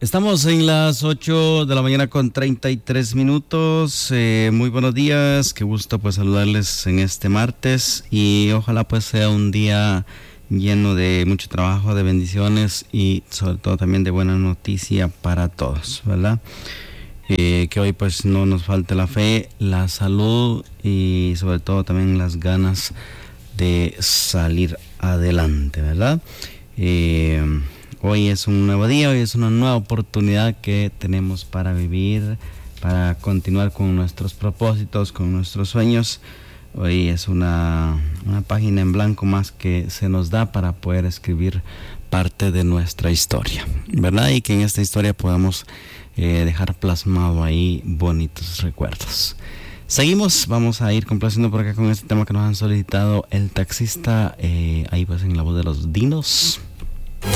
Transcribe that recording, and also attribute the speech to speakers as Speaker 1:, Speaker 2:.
Speaker 1: Estamos en las 8 de la mañana con 33 minutos. Muy buenos días, qué gusto pues saludarles en este martes y ojalá pues sea un día lleno de mucho trabajo, de bendiciones y sobre todo también de buena noticia para todos, ¿verdad? Que hoy pues no nos falte la fe, la salud y sobre todo también las ganas de salir adelante, ¿verdad? Hoy es un nuevo día, hoy es una nueva oportunidad que tenemos para vivir, para continuar con nuestros propósitos, con nuestros sueños. Hoy es una página en blanco más que se nos da para poder escribir parte de nuestra historia, ¿verdad? Y que en esta historia podamos dejar plasmado ahí bonitos recuerdos. Seguimos, vamos a ir complaciendo por acá con este tema que nos han solicitado el taxista, ahí pues en la voz de los Dinos.